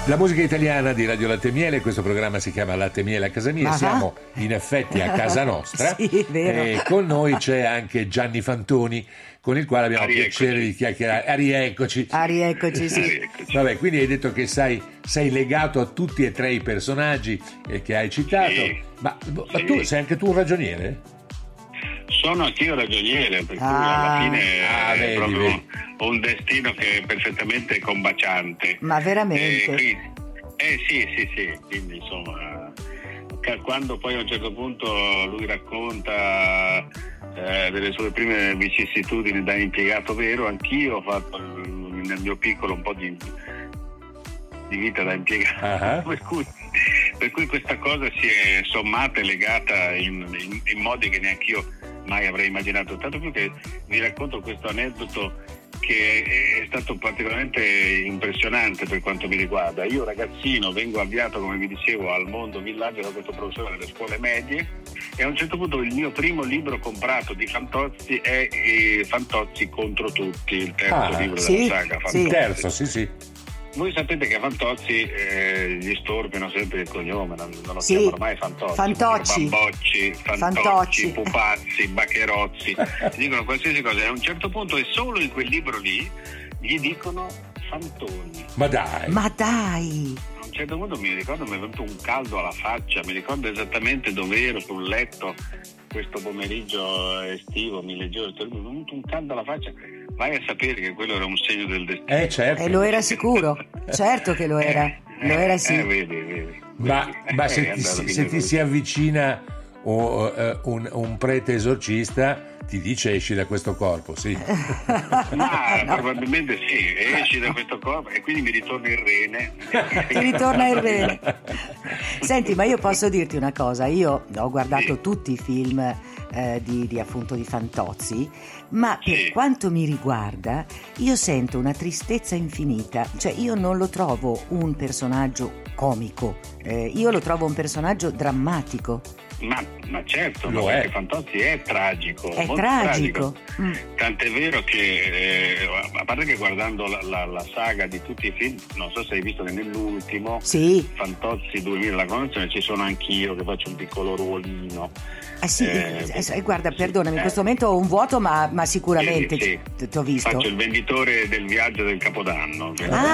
La musica italiana di Radio Latte e Miele, questo programma si chiama Latte e Miele a casa mia, siamo in effetti a casa nostra. Sì, vero. E con noi c'è anche Gianni Fantoni, con il quale abbiamo piacere di chiacchierare. Rieccoci, sì. Vabbè, quindi hai detto che sei legato a tutti e tre i personaggi che hai citato, sì. ma tu sei anche tu un ragioniere? Sono anch'io ragioniere, per cui alla fine è vedi, proprio vedi. un destino che è perfettamente combaciante. Ma veramente? Sì, quindi insomma, quando poi a un certo punto lui racconta delle sue prime vicissitudini da impiegato vero, anch'io ho fatto nel mio piccolo un po' di vita da impiegato, per cui questa cosa si è sommata e legata in modi che neanche io mai avrei immaginato, tanto più che vi racconto questo aneddoto che è stato particolarmente impressionante per quanto mi riguarda. Io ragazzino vengo avviato, come vi dicevo, al mondo villaggio da questo professore delle scuole medie, e a un certo punto il mio primo libro comprato di Fantozzi è Fantozzi contro tutti, il terzo libro della saga Fantozzi. Il terzo, sì. Voi sapete che a Fantozzi gli storpiano sempre il cognome, non lo chiamano mai Fantozzi. Bambocci, Fantocci, Pupazzi, Baccherozzi, dicono qualsiasi cosa, e a un certo punto, e solo in quel libro lì, gli dicono Fantoni. Ma dai! A un certo punto mi ricordo, mi è venuto un caldo alla faccia, mi ricordo esattamente dove ero sul letto questo pomeriggio estivo, mi leggevo, mi è venuto un caldo alla faccia. Vai a sapere che quello era un segno del destino. Certo. E lo era sicuro, certo che lo era. Lo era sì. Vedi. Ma se ti si avvicina un prete esorcista, ti dice esci da questo corpo, sì. Probabilmente sì, esci da questo corpo e quindi mi ritorna il rene. Ti ritorna il rene. Senti, ma io posso dirti una cosa, io ho guardato tutti i film di Fantozzi, ma per quanto mi riguarda io sento una tristezza infinita, cioè io non lo trovo un personaggio comico, io lo trovo un personaggio drammatico. Ma certo, perché Fantozzi è tragico, è molto tragico. Tant'è vero che a parte che guardando la saga di tutti i film, non so se hai visto che nell'ultimo Fantozzi 2000 la connessione ci sono anch'io che faccio un piccolo ruolino. Guarda, perdonami, in questo momento ho un vuoto, ma sicuramente ti ho visto. Faccio il venditore del viaggio del Capodanno.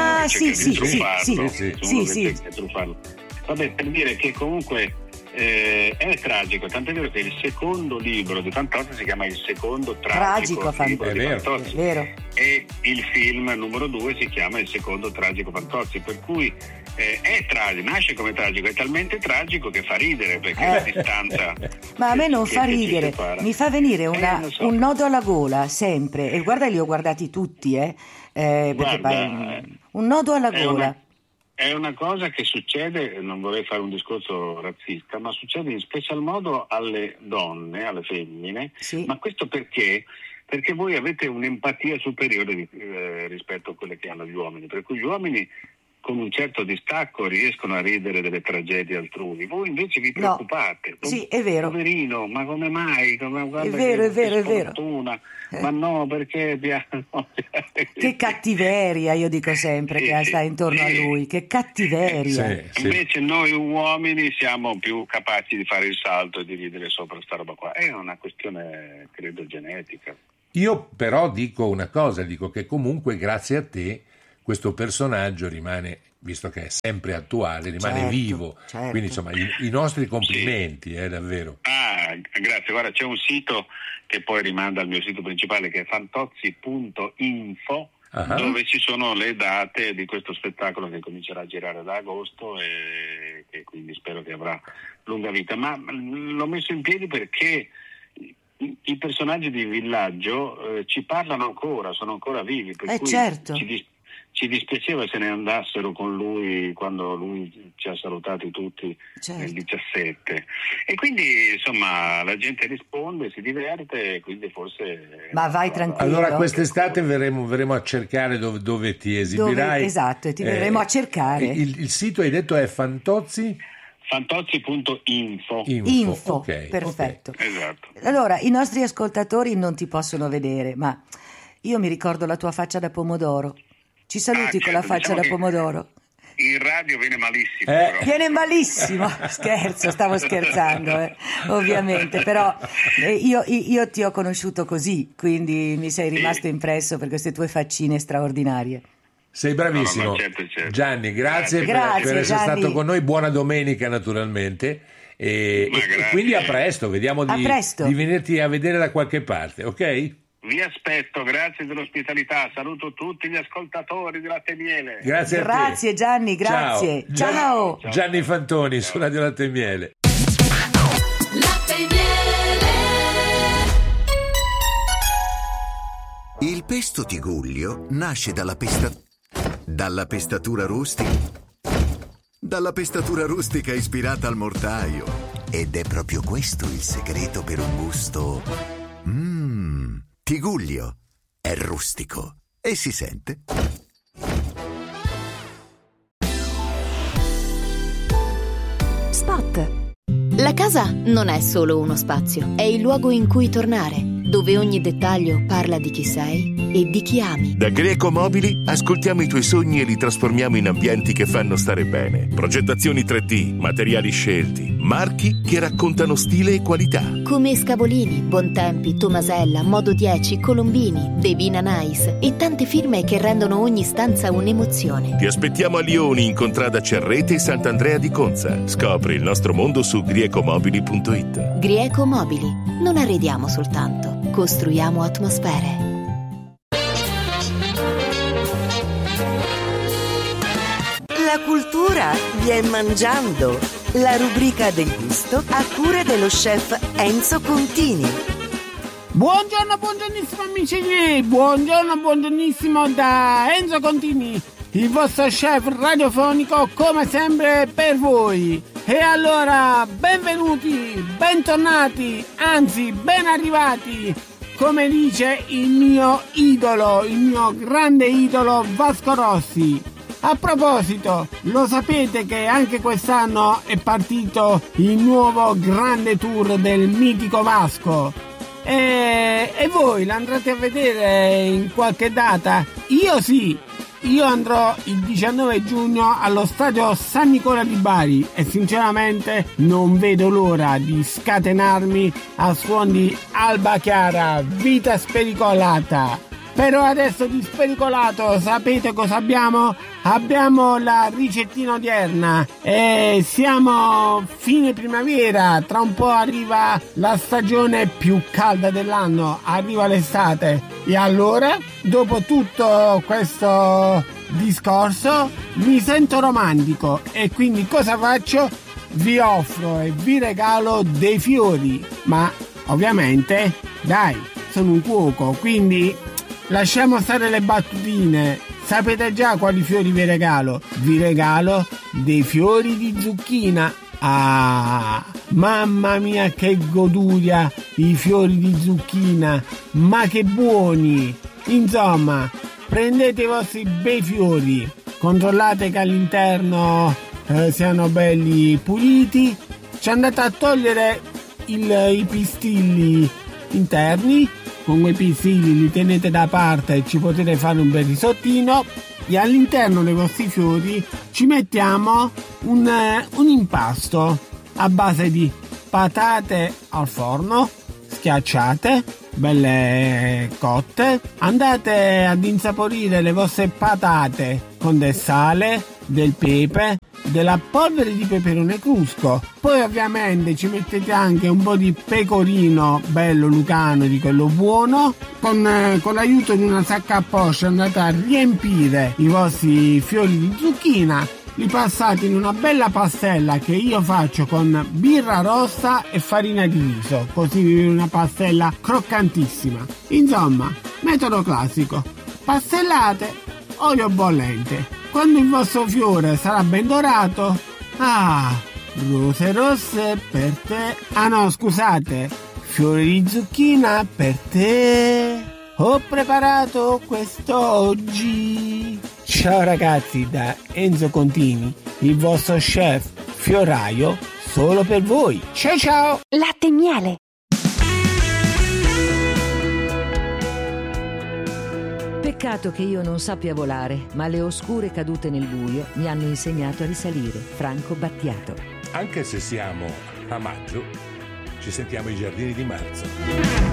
Sì. Vabbè, per dire che comunque è tragico, tant'è vero che il secondo libro di Fantozzi si chiama Il secondo tragico libro di Fantozzi, è vero. E il film numero 2 si chiama Il secondo tragico Fantozzi, per cui è tragico, nasce come tragico, è talmente tragico che fa ridere, perché la distanza ma a me non fa ridere, mi fa venire un nodo alla gola sempre, e guarda, li ho guardati tutti un nodo alla gola. È una cosa che succede, non vorrei fare un discorso razzista, ma succede in special modo alle donne, alle femmine, ma questo perché voi avete un'empatia superiore rispetto a quelle che hanno gli uomini, per cui gli uomini con un certo distacco riescono a ridere delle tragedie altrui, voi invece vi preoccupate. Sì, è vero. Poverino, ma come mai? È vero. Ma no, perché piano? Che cattiveria, io dico sempre, che sta intorno a lui, che cattiveria. Invece noi uomini siamo più capaci di fare il salto e di ridere sopra sta roba qua. È una questione, credo, genetica. Io però dico una cosa, dico che comunque grazie a te questo personaggio rimane, visto che è sempre attuale, rimane vivo. Certo. Quindi insomma i nostri complimenti, davvero. Grazie, guarda, c'è un sito che poi rimanda al mio sito principale, che è fantozzi.info, dove ci sono le date di questo spettacolo che comincerà a girare da agosto e che quindi spero che avrà lunga vita. Ma l'ho messo in piedi perché i personaggi di Villaggio ci parlano ancora, sono ancora vivi, per cui certo. Ci dispiaceva se ne andassero con lui quando lui ci ha salutati tutti nel 17, e quindi insomma la gente risponde, si diverte, quindi forse. Ma vai tranquillo. Allora quest'estate verremo a cercare dove ti esibirai. Esatto, ti verremo a cercare. Il sito hai detto è Fantozzi? Fantozzi.info. Info, perfetto. Okay. Esatto. Allora, i nostri ascoltatori non ti possono vedere, ma io mi ricordo la tua faccia da pomodoro. Ci saluti con la faccia da pomodoro. in radio viene malissimo. Però. Viene malissimo, scherzo, stavo scherzando, ovviamente, però io ti ho conosciuto così, quindi mi sei rimasto impresso per queste tue faccine straordinarie. Sei bravissimo. No, certo. Gianni, grazie per essere stato con noi, buona domenica naturalmente. E quindi a presto, vediamo di venirti a vedere da qualche parte, ok? Vi aspetto, grazie dell'ospitalità, saluto tutti gli ascoltatori di Latte e Miele. Grazie a te. Gianni, grazie. Ciao. Gianni Fantoni su Radio Latte e Miele. Latte e Miele. Il pesto Tigullio nasce dalla pestatura rustica ispirata al mortaio. Ed è proprio questo il segreto per un gusto Tigullio è rustico e si sente. Spot. La casa non è solo uno spazio, è il luogo in cui tornare, dove ogni dettaglio parla di chi sei e di chi ami. Da Greco Mobili ascoltiamo i tuoi sogni e li trasformiamo in ambienti che fanno stare bene. Progettazioni 3D, materiali scelti, marchi che raccontano stile e qualità. Come Scavolini, Bontempi, Tomasella, Modo 10, Colombini, Devina Nice e tante firme che rendono ogni stanza un'emozione. Ti aspettiamo a Lioni, in contrada Cerrete e Sant'Andrea di Conza. Scopri il nostro mondo su griecomobili.it. Grieco Mobili. Non arrediamo soltanto, costruiamo atmosfere. La cultura viene mangiando. La rubrica del gusto a cura dello chef Enzo Contini. Buongiornissimo amici miei, buongiornissimo da Enzo Contini, il vostro chef radiofonico come sempre per voi. E allora, benvenuti, bentornati, anzi ben arrivati, come dice il mio idolo, il mio grande idolo Vasco Rossi. A proposito, lo sapete che anche quest'anno è partito il nuovo grande tour del mitico Vasco? E voi l'andrete a vedere in qualche data? Io sì, io andrò il 19 giugno allo stadio San Nicola di Bari e sinceramente non vedo l'ora di scatenarmi a suon di Alba Chiara, Vita Spericolata. Però adesso di spericolato sapete cosa abbiamo? Abbiamo la ricettina odierna e siamo fine primavera, tra un po' arriva la stagione più calda dell'anno, arriva l'estate. E allora, dopo tutto questo discorso, mi sento romantico e quindi cosa faccio? Vi offro e vi regalo dei fiori, ma ovviamente, dai, sono un cuoco, quindi lasciamo stare le battutine. Sapete già quali fiori vi regalo? Vi regalo dei fiori di zucchina. Ah, mamma mia che goduria i fiori di zucchina, ma che buoni! Insomma, prendete i vostri bei fiori, controllate che all'interno siano belli puliti, ci andate a togliere i pistilli interni. Con quei pistilli li tenete da parte e ci potete fare un bel risottino. E all'interno dei vostri fiori ci mettiamo un impasto a base di patate al forno, schiacciate, belle cotte. Andate ad insaporire le vostre patate con del sale, del pepe, della polvere di peperone crusco. Poi ovviamente ci mettete anche un po' di pecorino bello lucano, di quello buono. Con l'aiuto di una sacca a poche andate a riempire i vostri fiori di zucchina, li passate in una bella pastella che io faccio con birra rossa e farina di riso, così vi viene una pastella croccantissima. Insomma, metodo classico: pastellate, olio bollente. Quando il vostro fiore sarà ben dorato, rose rosse per te. Ah no, scusate, fiori di zucchina per te. Ho preparato quest'oggi. Ciao ragazzi da Enzo Contini, il vostro chef fioraio solo per voi. Ciao ciao. Latte e miele. Peccato che io non sappia volare, ma le oscure cadute nel buio mi hanno insegnato a risalire. Franco Battiato. Anche se siamo a maggio, ci sentiamo ai giardini di marzo.